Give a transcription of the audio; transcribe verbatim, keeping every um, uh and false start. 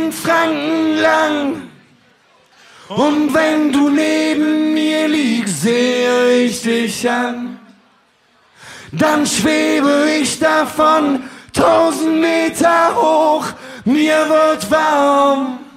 tausend Franken lang. Und wenn du neben mir liegst, sehe ich dich an. Dann schwebe ich davon tausend Meter hoch, mir wird warm.